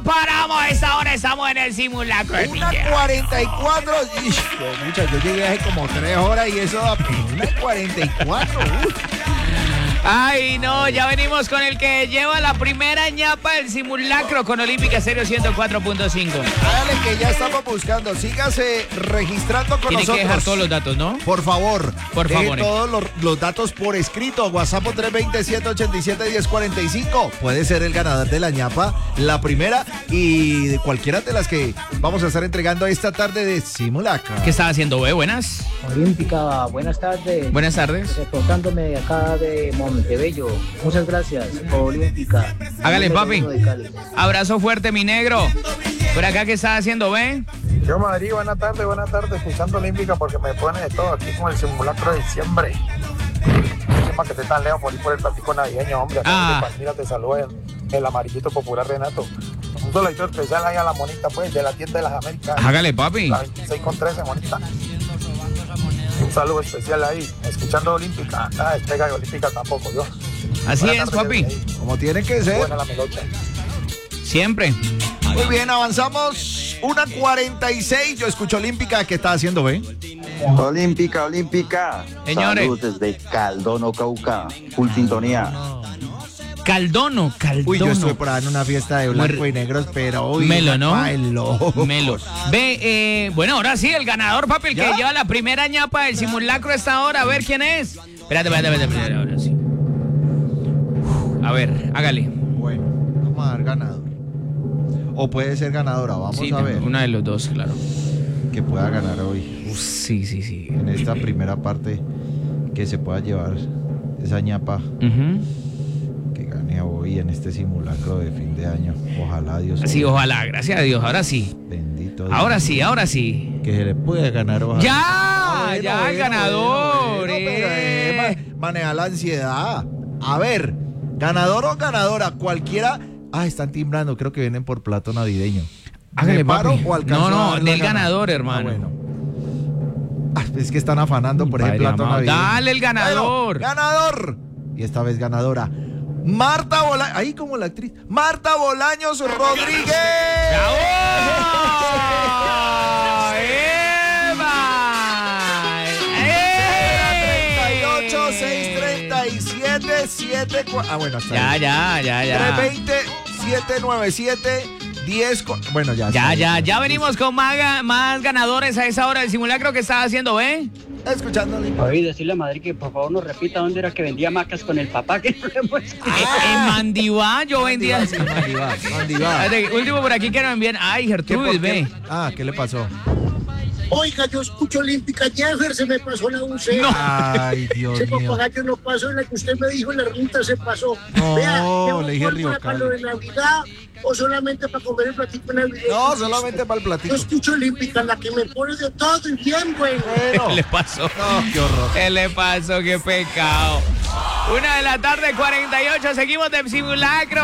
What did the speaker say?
paramos. A esta hora estamos en el simulacro. 1:44. Muchachos, yo llegué hace como 3 horas y eso apenas 1:44. Ay, no, ya venimos con el que lleva la primera ñapa del simulacro con Olímpica Estéreo 104.5. Hágale que ya estamos buscando. Sígase registrando con Tiene nosotros. que dejar todos los datos, ¿no? Por favor. Por deje favor. todos los datos por escrito. WhatsApp 320-787-1045. Puede ser el ganador de la ñapa, la primera y de cualquiera de las que vamos a estar entregando esta tarde de simulacro. ¿Qué estaba haciendo, Buenas. Olímpica, buenas tardes. Buenas tardes. Reportándome de acá de Montebello. Muchas gracias, Olímpica. Hágale, papi. De Cali. Abrazo fuerte, mi negro. Por acá, ¿qué estaba haciendo, Yo, Madrid, buenas tardes, escuchando Olímpica porque me pone de todo aquí con el simulacro de diciembre. Para que esté tan lejos por ir por el platico navideño, hombre. Mira, te saluda el amarillito popular Renato. Un solito especial ahí a la monita, pues, de la tienda de las Américas. Hágale, papi. La 26 con 13, monita. Un saludo especial ahí, escuchando Olímpica. Despega de Olímpica tampoco, yo. Así es, papi. Como tiene que ser. Buena la melocha. Siempre. Muy bien, avanzamos. 1:46. Yo escucho Olímpica. ¿Qué está haciendo, Olímpica. Señores. Saludos desde Caldono, Cauca. Full sintonía. Caldono. Uy, yo estuve por ahí en una fiesta de blanco y negros, pero hoy Melo, ¿no? Melo. Bueno, ahora sí, el ganador, papi, el que lleva la primera ñapa del simulacro a esta hora. A ver quién es. Espérate, ahora sí. A ver, hágale. Bueno, vamos a dar ganador. O puede ser ganadora, vamos a ver. Una de los dos, claro. Que pueda ganar hoy. Sí. En esta primera parte, que se pueda llevar esa ñapa. Que gane hoy en este simulacro de fin de año. Ojalá, Dios. Sí, ojalá, gracias a Dios, ahora sí. Bendito Dios. Ahora sí. Que se le pueda ganar, ojalá. Ya, el ganador. Maneja la ansiedad. A ver, ganador o ganadora, cualquiera. Están timbrando, creo que vienen por plato navideño. Hágale, ¿Me paro papi. o alcanzo a dar la del gana? ganador, hermano. Bueno. Es que están afanando por ese plato navideño. Dale el ganador. Bueno, ganador. Y esta vez ganadora. Marta Bolaños. Ahí como la actriz. Marta Bolaños Rodríguez. ¡Bravo! ¡Eva! 38 637 74. Bueno, está Ya. 320 797 10. Bueno, ya. Ya venimos con más ganadores a esa hora del simulacro que estaba haciendo, Escuchándole. Oí decirle a Madrid que por favor nos repita dónde era que vendía macas con el papá que no le hemos En Mandivá yo vendía. Mandivá. Último por aquí que nos envían. Ay, Gertrudis, ve. ¿Qué le pasó? Oiga, yo escucho Olímpica, Jeffer, se me pasó la UC. No. Ay, Dios Ese mío. papagayo no pasó, en la que usted me dijo en la ruta se pasó. No, Vea, le dije Río para lo de Navidad o solamente para comer el platito navideño. No, solamente para el Yo platito. escucho Olímpica, la que me pone de todo y bien, güey. ¿Qué le pasó? No, qué horror. ¿Qué le pasó? Qué pecado. 1:48 PM, seguimos de simulacro.